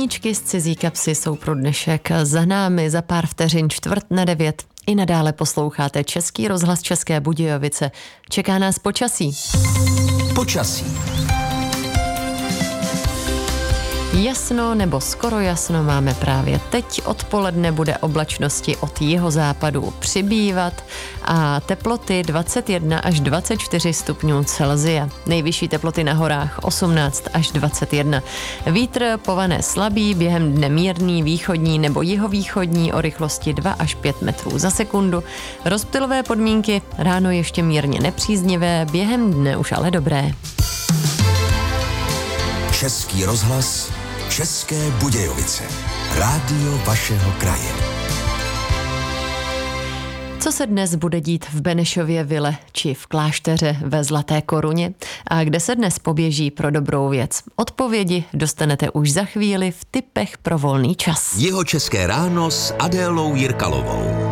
Písničky z cizí kapsy jsou pro dnešek za námi, za pár vteřin 8:45. I nadále posloucháte Český rozhlas České Budějovice. Čeká nás počasí. Počasí. Jasno nebo skoro jasno máme právě teď. Odpoledne bude oblačnosti od jihozápadu přibývat a teploty 21 až 24 stupňů Celsia. Nejvyšší teploty na horách 18 až 21. Vítr pované slabý, během dne mírný, východní nebo jihovýchodní o rychlosti 2 až 5 metrů za sekundu. Rozptylové podmínky ráno ještě mírně nepříznivé, během dne už ale dobré. Český rozhlas České Budějovice. Rádio vašeho kraje. Co se dnes bude dít v Benešově vile či v klášteře ve Zlaté Koruně? A kde se dnes poběží pro dobrou věc? Odpovědi dostanete už za chvíli v tipech pro volný čas. Jihočeské ráno s Adélou Jirkalovou.